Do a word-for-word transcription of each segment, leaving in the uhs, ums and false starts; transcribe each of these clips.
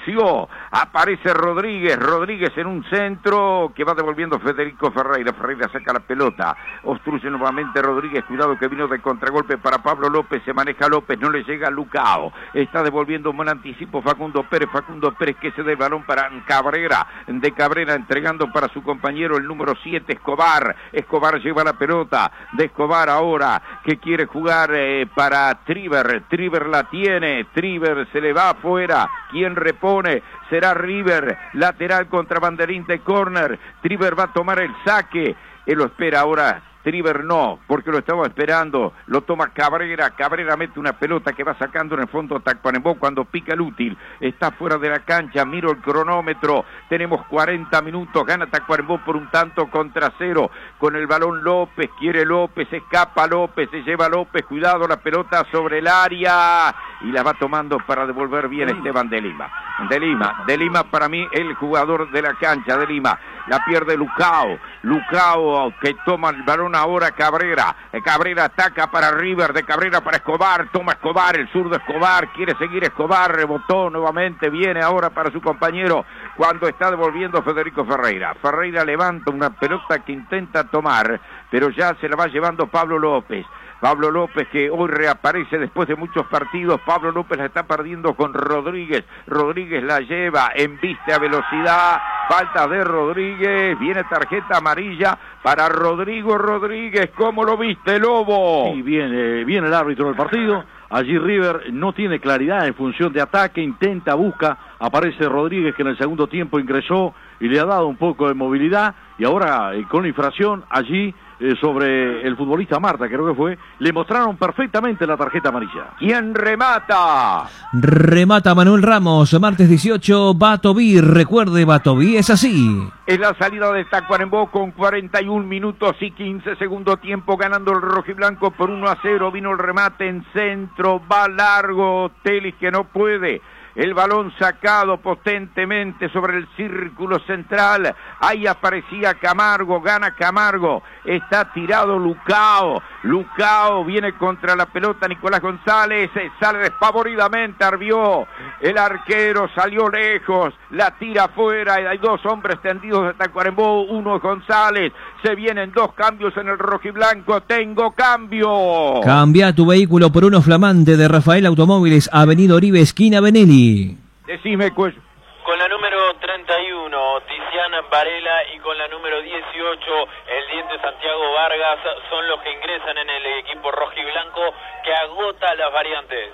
apareció, aparece Rodríguez, Rodríguez en un centro que va devolviendo Federico Ferreira, Ferreira saca la pelota, obstruye nuevamente Rodríguez, cuidado que vino de contragolpe para Pablo López, se maneja López, no le llega a Lucao, está devolviendo un buen anticipo Facundo Pérez, Facundo Pérez que se da el balón para Cabrera, de Cabrera entregando para su compañero el número siete, Escobar, Escobar lleva la pelota, de Escobar ahora, que quiere jugar eh, para Triver, Triver la tiene, Triver se le va afuera, ¿quién repone? Será River, lateral contra banderín de córner, Triver va a tomar el saque, él lo espera ahora, Triver no, porque lo estaba esperando, lo toma Cabrera, Cabrera mete una pelota que va sacando en el fondo Tacuarembó cuando pica el útil, está fuera de la cancha, miro el cronómetro, tenemos cuarenta minutos, gana Tacuarembó por un tanto contra cero, con el balón López, quiere López, escapa López, se lleva López, cuidado la pelota sobre el área, y la va tomando para devolver bien Esteban de Lima, de Lima, de Lima para mí el jugador de la cancha, de Lima, la pierde Lucao, Lucao que toma el balón ahora Cabrera, Cabrera ataca para River, de Cabrera para Escobar, toma Escobar, el zurdo Escobar, quiere seguir Escobar, rebotó nuevamente, viene ahora para su compañero, cuando está devolviendo Federico Ferreira, Ferreira levanta una pelota que intenta tomar, pero ya se la va llevando Pablo López, Pablo López que hoy reaparece después de muchos partidos, Pablo López la está perdiendo con Rodríguez, Rodríguez la lleva, embiste a velocidad, falta de Rodríguez, viene tarjeta amarilla para Rodrigo Rodríguez, ¿cómo lo viste, Lobo? Sí, viene, viene el árbitro del partido, allí River no tiene claridad en función de ataque, intenta, busca, aparece Rodríguez que en el segundo tiempo ingresó y le ha dado un poco de movilidad, y ahora eh, con infracción allí, Eh, sobre el futbolista Marta, creo que fue, le mostraron perfectamente la tarjeta amarilla. ¿Quién remata? Remata Manuel Ramos, martes dieciocho, Batoví, recuerde, Batoví es así. Es la salida de Tacuarembó con cuarenta y un minutos y quince segundo tiempo, ganando el rojiblanco por uno a cero, vino el remate en centro, va largo, Telis que no puede. El balón sacado potentemente sobre el círculo central, ahí aparecía Camargo, gana Camargo, está tirado Lucao, Lucao viene contra la pelota Nicolás González, sale despavoridamente, Arbió, el arquero salió lejos, la tira afuera, hay dos hombres tendidos de Tacuarembó, uno es González, se vienen dos cambios en el rojiblanco, tengo cambio. Cambia tu vehículo por uno flamante de Rafael Automóviles, Avenida Oribe, esquina Benelli. Decime, Cuello. Con la número treinta y uno, Tiziana Varela, y con la número dieciocho, el Diente Santiago Vargas, son los que ingresan en el equipo rojiblanco que agota las variantes.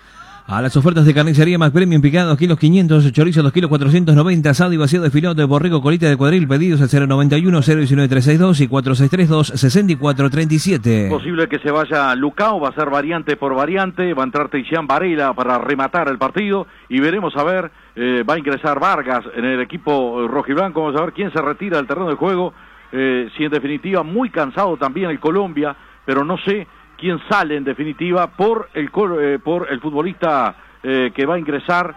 A las ofertas de carnicería Mac Premium, picada dos kilos quinientos, chorizo dos kilos cuatrocientos noventa, asado y vacío de filote, borrego, colita de cuadril, pedidos al cero noventa y uno, cero diecinueve, trescientos sesenta y dos y cuatro seis tres dos, sesenta y cuatro treinta y siete. Posible que se vaya Lucao, va a ser variante por variante, va a entrar Tiziana Varela para rematar el partido, y veremos a ver, eh, va a ingresar Vargas en el equipo rojiblanco, vamos a ver quién se retira del terreno de juego, eh, si en definitiva muy cansado también el Colombia, pero no sé quién sale en definitiva por el eh, por el futbolista eh, que va a ingresar,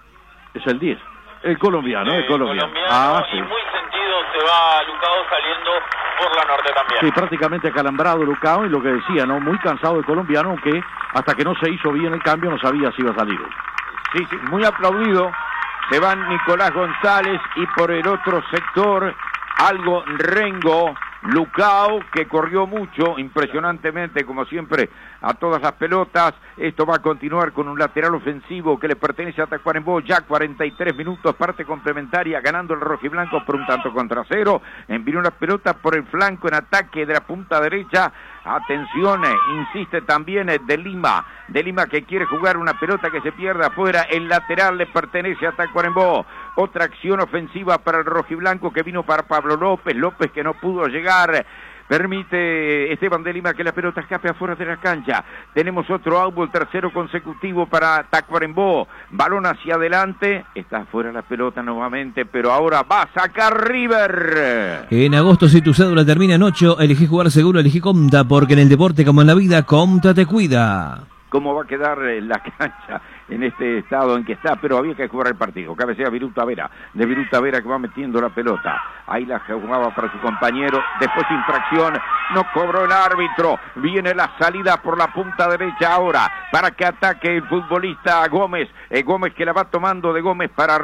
es el diez, el colombiano, eh, el colombiano. colombiano Ah, sí. Y muy sentido se va Lucao saliendo por la norte también. Sí, prácticamente acalambrado Lucao, y lo que decía, ¿no? Muy cansado el colombiano, aunque hasta que no se hizo bien el cambio no sabía si iba a salir. Sí, sí, muy aplaudido, se van Nicolás González, y por el otro sector, algo Rengo, Lucao, que corrió mucho, impresionantemente, como siempre, a todas las pelotas. Esto va a continuar con un lateral ofensivo que le pertenece a Tacuarembó, ya cuarenta y tres minutos, parte complementaria, ganando el rojiblanco por un tanto contra cero. Envió una pelota por el flanco en ataque de la punta derecha. Atención, insiste también de Lima, de Lima que quiere jugar una pelota que se pierde afuera, el lateral le pertenece a Tacuarembó. Otra acción ofensiva para el rojiblanco que vino para Pablo López, López que no pudo llegar. Permite Esteban de Lima que la pelota escape afuera de la cancha. Tenemos otro out, el tercero consecutivo para Tacuarembó. Balón hacia adelante, está afuera la pelota nuevamente, pero ahora va a sacar River. En agosto, si tu cédula termina en ocho, elegí jugar seguro, elegí Comta, porque en el deporte como en la vida, Comta te cuida. ¿Cómo va a quedar la cancha en este estado en que está? Pero había que jugar el partido. Cabecea Viruta Vera, de Viruta Vera que va metiendo la pelota. Ahí la jugaba para su compañero. Después infracción, no cobró el árbitro. Viene la salida por la punta derecha ahora para que ataque el futbolista Gómez. Eh, Gómez que la va tomando de Gómez para